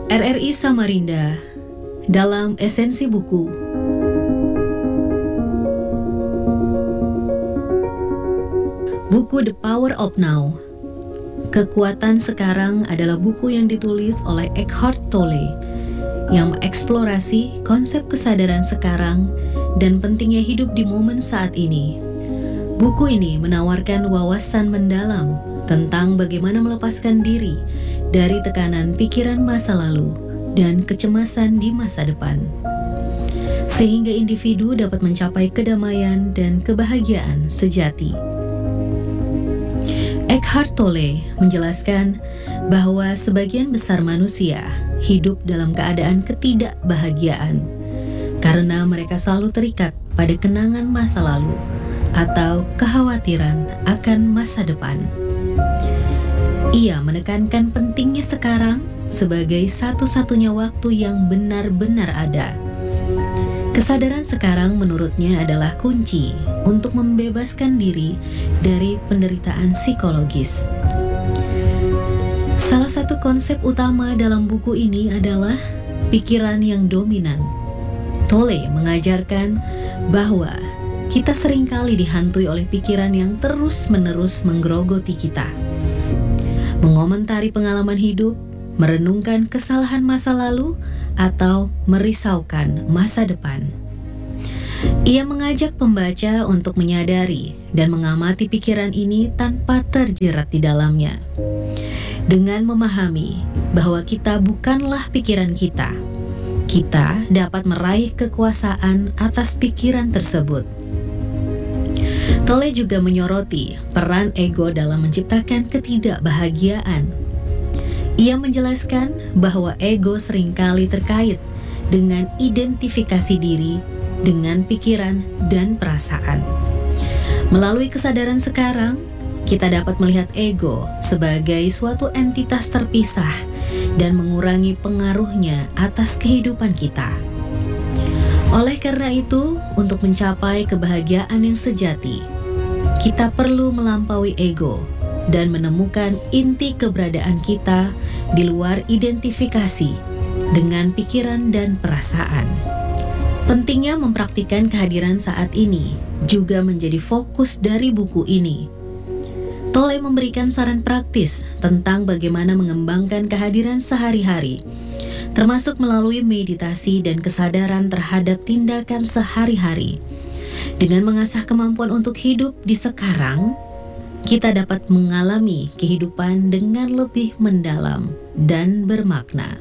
RRI Samarinda dalam esensi buku The Power of Now. Kekuatan Sekarang adalah buku yang ditulis oleh Eckhart Tolle yang mengeksplorasi konsep kesadaran sekarang dan pentingnya hidup di momen saat ini. Buku ini menawarkan wawasan mendalam tentang bagaimana melepaskan diri dari tekanan pikiran masa lalu dan kecemasan di masa depan, sehingga individu dapat mencapai kedamaian dan kebahagiaan sejati. Eckhart Tolle menjelaskan bahwa sebagian besar manusia hidup dalam keadaan ketidakbahagiaan karena mereka selalu terikat pada kenangan masa lalu atau kekhawatiran akan masa depan. Ia menekankan pentingnya sekarang sebagai satu-satunya waktu yang benar-benar ada. Kesadaran sekarang menurutnya adalah kunci untuk membebaskan diri dari penderitaan psikologis. Salah satu konsep utama dalam buku ini adalah pikiran yang dominan. Tolle mengajarkan bahwa kita seringkali dihantui oleh pikiran yang terus-menerus menggerogoti kita, mengomentari pengalaman hidup, merenungkan kesalahan masa lalu, atau merisaukan masa depan. Ia mengajak pembaca untuk menyadari dan mengamati pikiran ini tanpa terjerat di dalamnya. Dengan memahami bahwa kita bukanlah pikiran kita dapat meraih kekuasaan atas pikiran tersebut. Tolle juga menyoroti peran ego dalam menciptakan ketidakbahagiaan. Ia menjelaskan bahwa ego seringkali terkait dengan identifikasi diri dengan pikiran dan perasaan. Melalui kesadaran sekarang, kita dapat melihat ego sebagai suatu entitas terpisah dan mengurangi pengaruhnya atas kehidupan kita. Oleh karena itu, untuk mencapai kebahagiaan yang sejati, kita perlu melampaui ego dan menemukan inti keberadaan kita di luar identifikasi dengan pikiran dan perasaan. Pentingnya mempraktikkan kehadiran saat ini juga menjadi fokus dari buku ini. Tolle memberikan saran praktis tentang bagaimana mengembangkan kehadiran sehari-hari, termasuk melalui meditasi dan kesadaran terhadap tindakan sehari-hari. Dengan mengasah kemampuan untuk hidup di sekarang, kita dapat mengalami kehidupan dengan lebih mendalam dan bermakna.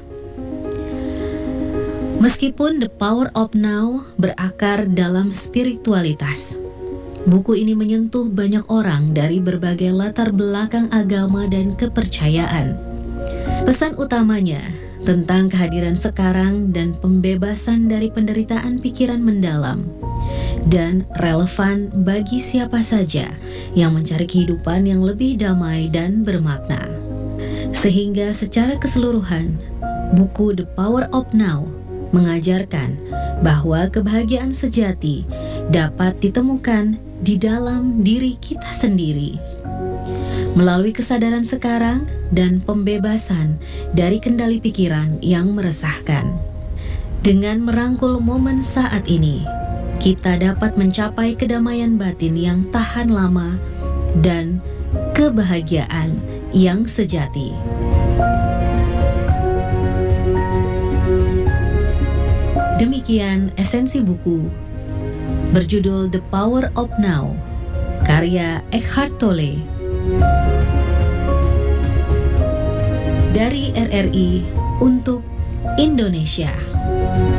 Meskipun The Power of Now berakar dalam spiritualitas, buku ini menyentuh banyak orang dari berbagai latar belakang agama dan kepercayaan. Pesan utamanya tentang kehadiran sekarang dan pembebasan dari penderitaan pikiran mendalam, dan relevan bagi siapa saja yang mencari kehidupan yang lebih damai dan bermakna. Sehingga secara keseluruhan, buku The Power of Now mengajarkan bahwa kebahagiaan sejati dapat ditemukan di dalam diri kita sendiri. Melalui kesadaran sekarang dan pembebasan dari kendali pikiran yang meresahkan. Dengan merangkul momen saat ini, kita dapat mencapai kedamaian batin yang tahan lama dan kebahagiaan yang sejati. Demikian esensi buku berjudul The Power of Now, karya Eckhart Tolle dari RRI untuk Indonesia.